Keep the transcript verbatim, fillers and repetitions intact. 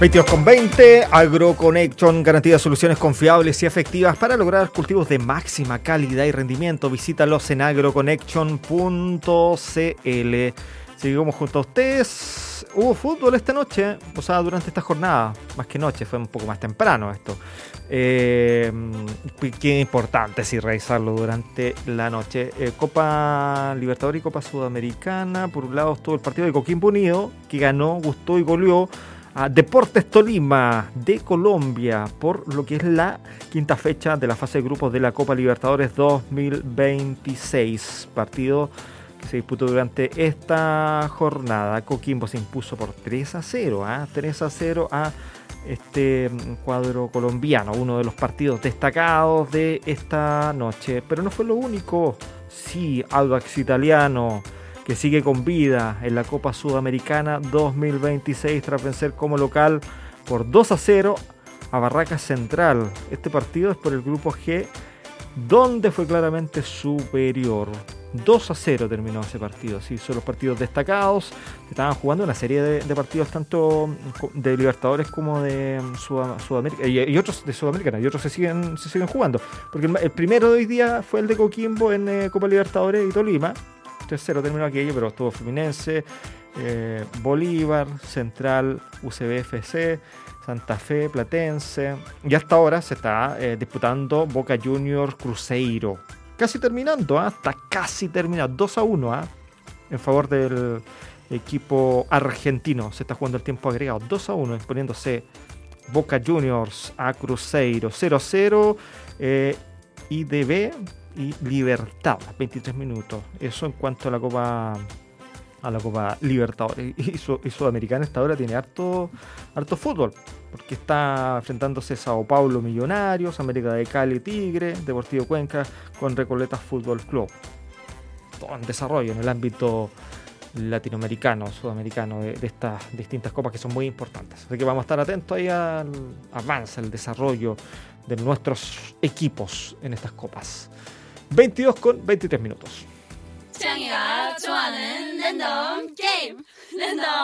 veintidós con veinte, AgroConnection, garantía de soluciones confiables y efectivas para lograr cultivos de máxima calidad y rendimiento. Visítalos en agroconnection punto c l. Seguimos junto a ustedes. Hubo fútbol esta noche, o sea, durante esta jornada, más que noche, fue un poco más temprano esto. Eh, qué importante sí realizarlo durante la noche. Eh, Copa Libertadores y Copa Sudamericana. Por un lado estuvo el partido de Coquimbo Unido, que ganó, gustó y goleó a Deportes Tolima de Colombia por lo que es la quinta fecha de la fase de grupos de la Copa Libertadores dos mil veintiséis. Partido que se disputó durante esta jornada. Coquimbo se impuso por tres a cero, ¿eh? tres a cero a este cuadro colombiano, uno de los partidos destacados de esta noche. Pero no fue lo único. Sí, Audax Italiano, que sigue con vida en la Copa Sudamericana dos mil veintiséis tras vencer como local por dos a cero a Barracas Central. Este partido es por el grupo G, donde fue claramente superior. dos a cero terminó ese partido. Sí, son los partidos destacados. Estaban jugando una serie de, de partidos tanto de Libertadores como de Sud- Sudamérica y, y otros de Sudamericana, y otros se siguen, se siguen jugando. Porque el, el primero de hoy día fue el de Coquimbo en eh, Copa Libertadores y Tolima. tres cero terminó aquello, pero estuvo Fluminense, eh, Bolívar, Central, U C B F C, Santa Fe, Platense. Y hasta ahora se está eh, disputando Boca Juniors Cruzeiro. Casi terminando, ¿eh? Está casi terminado. dos a uno, ¿eh? En favor del equipo argentino. Se está jugando el tiempo agregado. dos a uno, imponiéndose Boca Juniors a Cruzeiro. cero a cero. Eh, I D B y Libertad, veintitrés minutos. Eso en cuanto a la Copa a la Copa Libertadores. Y, su, y Sudamericana esta hora tiene harto, harto fútbol, porque está enfrentándose Sao Paulo Millonarios, América de Cali Tigre, Deportivo Cuenca con Recoleta Fútbol Club. Todo en desarrollo en el ámbito latinoamericano, sudamericano, de, de estas distintas copas que son muy importantes. Así que vamos a estar atentos ahí al avance, al desarrollo de nuestros equipos en estas copas. veintidós con veintitrés minutos.